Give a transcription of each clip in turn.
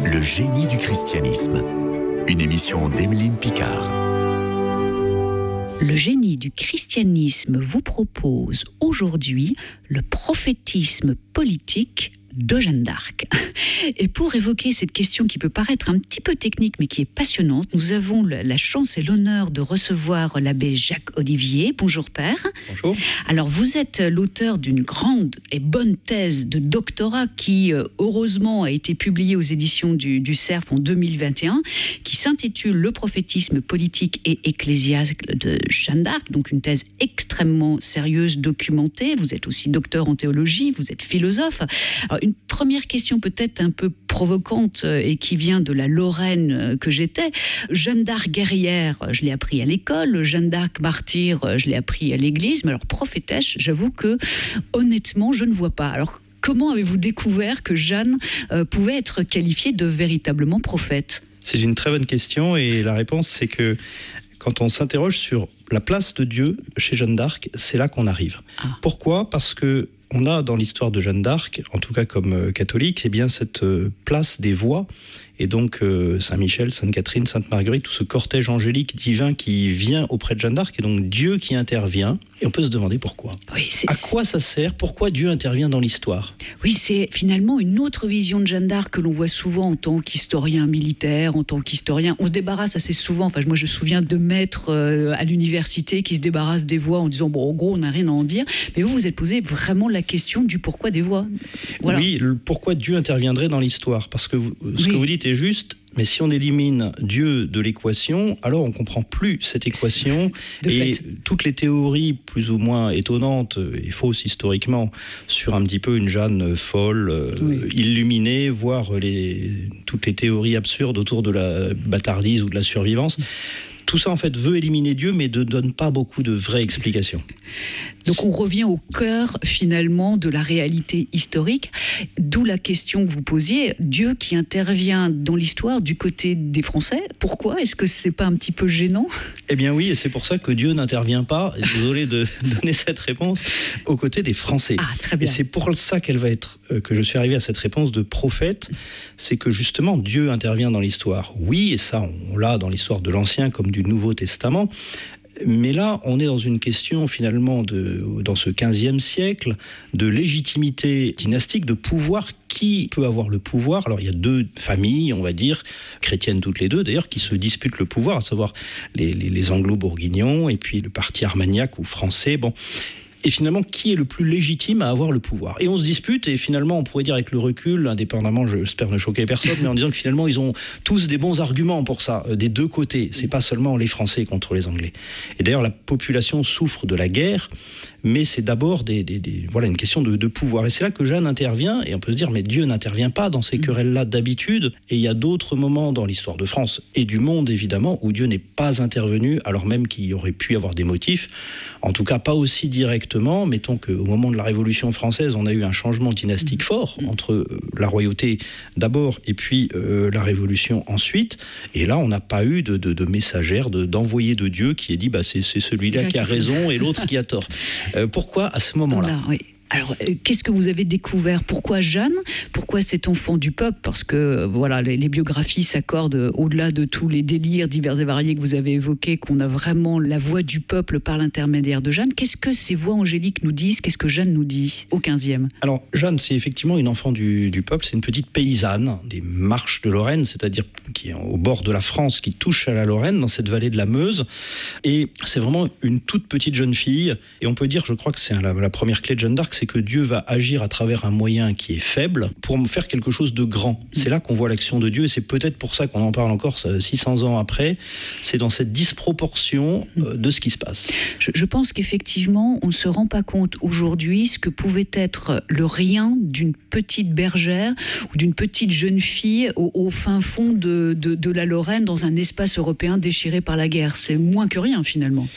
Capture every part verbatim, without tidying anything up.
Le génie du christianisme. Une émission d'Emeline Picard. Le génie du christianisme vous propose aujourd'hui le prophétisme politique de Jeanne d'Arc. Et pour évoquer cette question qui peut paraître un petit peu technique mais qui est passionnante, nous avons la chance et l'honneur de recevoir l'abbé Jacques Olivier. Bonjour père. Bonjour. Alors vous êtes l'auteur d'une grande et bonne thèse de doctorat qui heureusement a été publiée aux éditions du, du Cerf en deux mille vingt et un, qui s'intitule Le prophétisme politique et ecclésiastique de Jeanne d'Arc, donc une thèse extrêmement sérieuse, documentée. Vous êtes aussi docteur en théologie, vous êtes philosophe. Alors, une première question peut-être un peu provocante et qui vient de la Lorraine que j'étais. Jeanne d'Arc guerrière, je l'ai appris à l'école. Jeanne d'Arc martyre, je l'ai appris à l'église. Mais alors prophétesse, j'avoue que honnêtement, je ne vois pas. Alors comment avez-vous découvert que Jeanne euh, pouvait être qualifiée de véritablement prophète ? C'est une très bonne question et la réponse c'est que quand on s'interroge sur la place de Dieu chez Jeanne d'Arc, c'est là qu'on arrive. Ah. Pourquoi ? Parce que on a dans l'histoire de Jeanne d'Arc, en tout cas comme catholique, eh bien cette place des voix. Et donc euh, Saint-Michel, Sainte-Catherine, Sainte-Marguerite, tout ce cortège angélique divin qui vient auprès de Jeanne d'Arc, et donc Dieu qui intervient. Et on peut se demander pourquoi. Oui, c'est, à quoi ça sert ? Pourquoi Dieu intervient dans l'histoire ? Oui, c'est finalement une autre vision de Jeanne d'Arc que l'on voit souvent en tant qu'historien militaire, en tant qu'historien. On se débarrasse assez souvent. Enfin, moi, je me souviens de maîtres euh, à l'université qui se débarrassent des voix en disant bon, en gros, on n'a rien à en dire. Mais vous, vous êtes posé vraiment la question du pourquoi des voix. Voilà. Oui, le pourquoi Dieu interviendrait dans l'histoire. Parce que vous, ce oui. que vous dites est juste. Mais si on élimine Dieu de l'équation, alors on ne comprend plus cette équation. Et fait. Toutes les théories plus ou moins étonnantes et fausses historiquement sur un petit peu une Jeanne folle, oui. euh, illuminée, voire les, toutes les théories absurdes autour de la bâtardise ou de la survivance. Tout ça, en fait, veut éliminer Dieu, mais ne donne pas beaucoup de vraies explications. Donc, on revient au cœur, finalement, de la réalité historique. D'où la question que vous posiez. Dieu qui intervient dans l'histoire du côté des Français. Pourquoi ? Est-ce que ce n'est pas un petit peu gênant ? Eh bien oui, et c'est pour ça que Dieu n'intervient pas, désolé de donner cette réponse, aux côtés des Français. Ah, très bien. Et c'est pour ça qu'elle va être, euh, que je suis arrivé à cette réponse de prophète. C'est que, justement, Dieu intervient dans l'histoire. Oui, et ça, on l'a dans l'histoire de l'Ancien comme du Nouveau Testament. Mais là, on est dans une question finalement, de, dans ce quinzième siècle, de légitimité dynastique, de pouvoir. Qui peut avoir le pouvoir ? Alors il y a deux familles, on va dire, chrétiennes toutes les deux d'ailleurs, qui se disputent le pouvoir, à savoir les, les, les Anglo-Bourguignons et puis le parti armagnac ou français. Bon. Et finalement, qui est le plus légitime à avoir le pouvoir ? Et on se dispute, et finalement, on pourrait dire avec le recul, indépendamment, j'espère ne choquer personne, mais en disant que finalement, ils ont tous des bons arguments pour ça, des deux côtés. C'est pas seulement les Français contre les Anglais. Et d'ailleurs, la population souffre de la guerre, mais c'est d'abord des, des, des, voilà, une question de, de pouvoir. Et c'est là que Jeanne intervient, et on peut se dire, mais Dieu n'intervient pas dans ces querelles-là d'habitude. Et il y a d'autres moments dans l'histoire de France, et du monde évidemment, où Dieu n'est pas intervenu, alors même qu'il y aurait pu y avoir des motifs, en tout cas pas aussi directement. Mettons qu'au moment de la Révolution française, on a eu un changement dynastique fort entre la royauté d'abord et puis euh, la Révolution ensuite. Et là, on n'a pas eu de, de, de messagère, de, d'envoyé de Dieu qui ait dit bah, c'est, c'est celui-là qui a raison et l'autre qui a tort. Euh, pourquoi à ce moment-là ? Là, oui. Alors, euh, qu'est-ce que vous avez découvert ? Pourquoi Jeanne ? Pourquoi cet enfant du peuple ? Parce que, euh, voilà, les, les biographies s'accordent euh, au-delà de tous les délires divers et variés que vous avez évoqués, qu'on a vraiment la voix du peuple par l'intermédiaire de Jeanne. Qu'est-ce que ces voix angéliques nous disent ? Qu'est-ce que Jeanne nous dit au quinzième ? Alors, Jeanne, c'est effectivement une enfant du, du peuple. C'est une petite paysanne des Marches de Lorraine, c'est-à-dire qui est au bord de la France, qui touche à la Lorraine, dans cette vallée de la Meuse. Et c'est vraiment une toute petite jeune fille. Et on peut dire, je crois que c'est la, la première clé de Jeanne d'Arc, c'est que Dieu va agir à travers un moyen qui est faible pour faire quelque chose de grand. C'est là qu'on voit l'action de Dieu, et c'est peut-être pour ça qu'on en parle encore six cents ans après. C'est dans cette disproportion euh, de ce qui se passe. Je, je pense qu'effectivement, on ne se rend pas compte aujourd'hui ce que pouvait être le rien d'une petite bergère ou d'une petite jeune fille au, au fin fond de, de, de la Lorraine, dans un espace européen déchiré par la guerre. C'est moins que rien, finalement.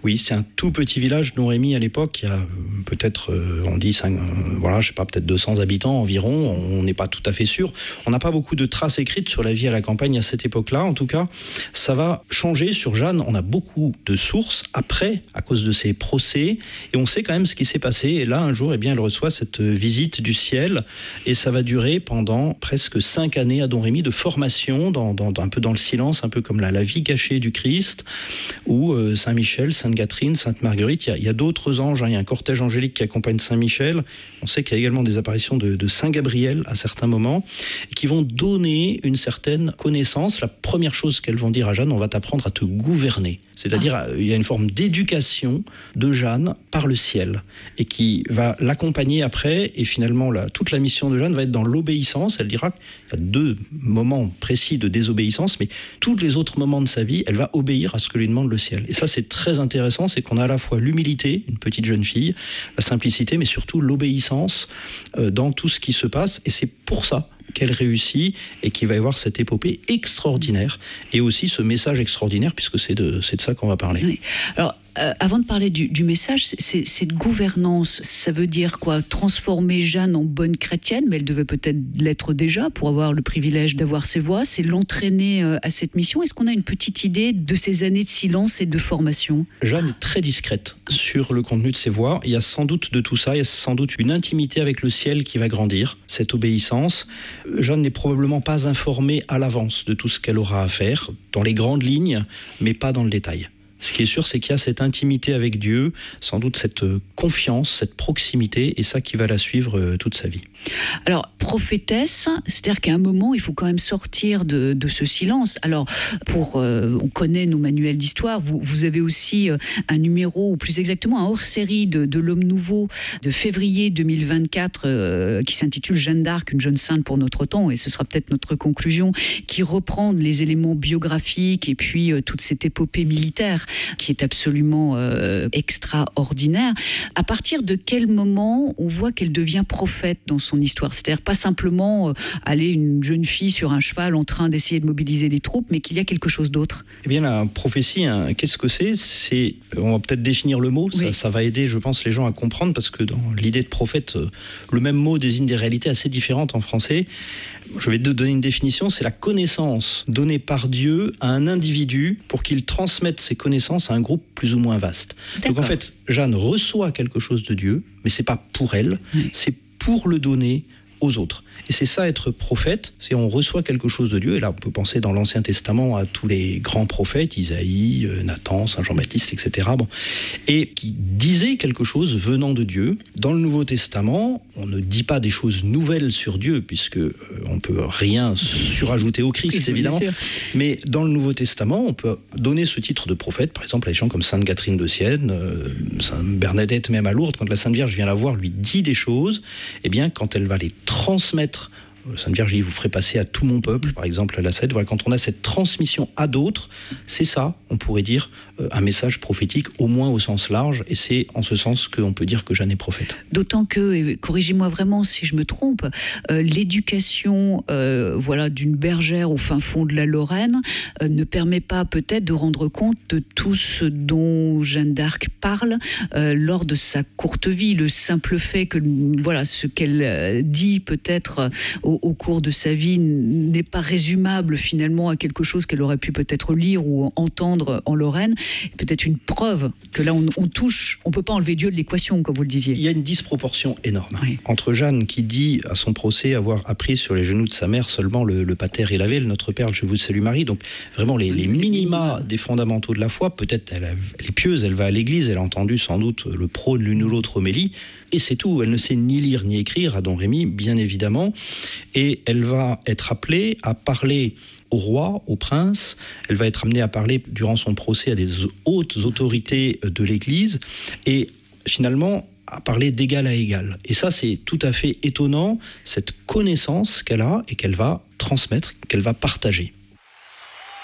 Oui, c'est un tout petit village, Domrémy à l'époque, il y a peut-être, euh, on dit, cinq, euh, voilà, je sais pas, peut-être deux cents habitants environ, on n'est pas tout à fait sûr. On n'a pas beaucoup de traces écrites sur la vie à la campagne à cette époque-là. En tout cas, ça va changer sur Jeanne. On a beaucoup de sources après, à cause de ses procès, et on sait quand même ce qui s'est passé. Et là, un jour, eh bien, elle reçoit cette visite du ciel, et ça va durer pendant presque cinq années à Domrémy de formation, dans, dans, un peu dans le silence, un peu comme la, la vie cachée du Christ, où euh, Saint-Michel, Sainte-Catherine, Sainte-Marguerite, il y a, il y a d'autres anges, hein, il y a un cortège angélique qui accompagne Saint-Michel. On sait qu'il y a également des apparitions de, de Saint-Gabriel à certains moments, et qui vont donner une certaine connaissance. La première chose qu'elles vont dire à Jeanne, on va t'apprendre à te gouverner. C'est-à-dire, ah. il y a une forme d'éducation de Jeanne par le ciel, et qui va l'accompagner après, et finalement, la, toute la mission de Jeanne va être dans l'obéissance. Elle dira qu'il y a deux moments précis de désobéissance, mais tous les autres moments de sa vie, elle va obéir à ce que lui demande le ciel. Et ça, c'est très intéressant, c'est qu'on a à la fois l'humilité, une petite jeune fille, la simplicité, mais surtout l'obéissance euh, dans tout ce qui se passe, et c'est pour ça qu'elle réussit et qu'il va y avoir cette épopée extraordinaire et aussi ce message extraordinaire, puisque c'est de, c'est de ça qu'on va parler. Oui. Alors, euh, avant de parler du, du message, c'est, cette gouvernance, ça veut dire quoi? Transformer Jeanne en bonne chrétienne, mais elle devait peut-être l'être déjà pour avoir le privilège d'avoir ses voix, c'est l'entraîner euh, à cette mission. Est-ce qu'on a une petite idée de ces années de silence et de formation? Jeanne est très discrète sur le contenu de ses voix. Il y a sans doute de tout ça, il y a sans doute une intimité avec le ciel qui va grandir, cette obéissance. Jeanne n'est probablement pas informée à l'avance de tout ce qu'elle aura à faire, dans les grandes lignes, mais pas dans le détail. Ce qui est sûr, c'est qu'il y a cette intimité avec Dieu, sans doute cette confiance, cette proximité, et ça qui va la suivre toute sa vie. Alors, prophétesse, c'est-à-dire qu'à un moment, il faut quand même sortir de, de ce silence. Alors, pour, euh, on connaît nos manuels d'histoire, vous, vous avez aussi euh, un numéro, ou plus exactement un hors-série de, de l'Homme Nouveau de février deux mille vingt-quatre, euh, qui s'intitule Jeanne d'Arc, une jeune sainte pour notre temps, et ce sera peut-être notre conclusion, qui reprend les éléments biographiques et puis euh, toute cette épopée militaire qui est absolument euh, extraordinaire. À partir de quel moment on voit qu'elle devient prophète dans son histoire? C'est-à-dire pas simplement euh, aller une jeune fille sur un cheval en train d'essayer de mobiliser les troupes, mais qu'il y a quelque chose d'autre. Eh bien, la prophétie, hein, qu'est-ce que c'est? C'est, on va peut-être définir le mot, oui. ça, ça va aider, je pense, les gens à comprendre, parce que dans l'idée de prophète, le même mot désigne des réalités assez différentes en français. Je vais te donner une définition, c'est la connaissance donnée par Dieu à un individu pour qu'il transmette ses connaissances à un groupe plus ou moins vaste. D'accord. Donc en fait, Jeanne reçoit quelque chose de Dieu, mais c'est pas pour elle, oui. c'est pour le donner aux autres. Et c'est ça être prophète, c'est on reçoit quelque chose de Dieu. Et là, on peut penser dans l'Ancien Testament à tous les grands prophètes, Isaïe, Nathan, Saint Jean-Baptiste, et cetera. Bon. Et qui disaient quelque chose venant de Dieu. Dans le Nouveau Testament, on ne dit pas des choses nouvelles sur Dieu, puisque euh, on peut rien surajouter au Christ, évidemment. Mais dans le Nouveau Testament, on peut donner ce titre de prophète, par exemple, à des gens comme Sainte Catherine de Sienne, euh, Sainte Bernadette, même à Lourdes, quand la Sainte Vierge vient la voir, lui dit des choses, eh bien, quand elle va les transmettre, Sainte Vierge, vous ferez passer à tout mon peuple, par exemple, à la Cèdre. Voilà, quand on a cette transmission à d'autres, c'est ça, on pourrait dire, euh, un message prophétique, au moins au sens large, et c'est en ce sens qu'on peut dire que Jeanne est prophète. D'autant que, et corrigez-moi vraiment si je me trompe, euh, l'éducation euh, voilà, d'une bergère au fin fond de la Lorraine euh, ne permet pas peut-être de rendre compte de tout ce dont Jeanne d'Arc parle euh, lors de sa courte vie. Le simple fait que, voilà, ce qu'elle dit peut-être euh, au au cours de sa vie n'est pas résumable finalement à quelque chose qu'elle aurait pu peut-être lire ou entendre en Lorraine. Peut-être une preuve que là on, on touche, on ne peut pas enlever Dieu de l'équation, comme vous le disiez. Il y a une disproportion énorme oui. entre Jeanne qui dit à son procès avoir appris sur les genoux de sa mère seulement le, le pater et l'ave, le Notre Père, je vous salue Marie, donc vraiment les, les minima des fondamentaux de la foi. Peut-être elle, a, elle est pieuse, elle va à l'église, elle a entendu sans doute le prône l'une ou l'autre homélie, et c'est tout. Elle ne sait ni lire ni écrire, à Domrémy, bien évidemment. Et elle va être appelée à parler au roi, au prince. Elle va être amenée à parler durant son procès à des hautes autorités de l'Église. Et finalement, à parler d'égal à égal. Et ça, c'est tout à fait étonnant, cette connaissance qu'elle a et qu'elle va transmettre, qu'elle va partager.